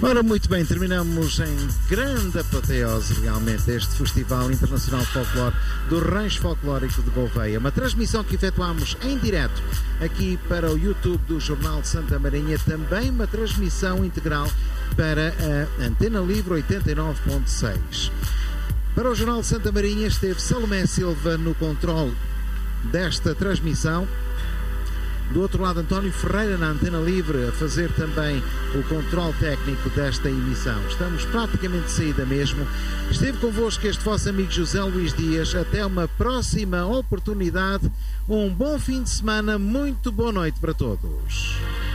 Ora, muito bem, terminamos em grande apoteose realmente este Festival Internacional de Folclore do Rancho Folclórico de Gouveia. Uma transmissão que efetuámos em direto aqui para o YouTube do Jornal de Santa Marinha, também uma transmissão integral para a Antena Livre 89.6. Para o Jornal de Santa Marinha esteve Salomé Silva no controle desta transmissão. Do outro lado, António Ferreira na Antena Livre a fazer também o controle técnico desta emissão. Estamos praticamente de saída mesmo. Esteve convosco este vosso amigo José Luís Dias. Até uma próxima oportunidade. Um bom fim de semana. Muito boa noite para todos.